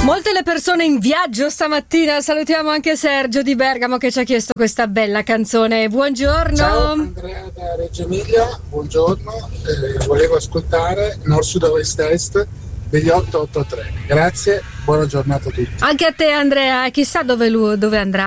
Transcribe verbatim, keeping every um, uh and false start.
Molte le persone in viaggio stamattina, salutiamo anche Sergio di Bergamo che ci ha chiesto questa bella canzone. Buongiorno. Ciao, Andrea da Reggio Emilia, buongiorno, eh, volevo ascoltare Nord Sud Ovest Est degli otto otto tre. Grazie, buona giornata a tutti. Anche a te Andrea, chissà dove, lui, dove andrà.